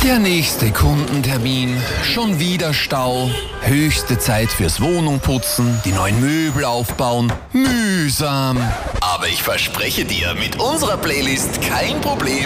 Der nächste Kundentermin, schon wieder Stau, höchste Zeit fürs Wohnungputzen, die neuen Möbel aufbauen, mühsam. Aber ich verspreche dir, mit unserer Playlist kein Problem.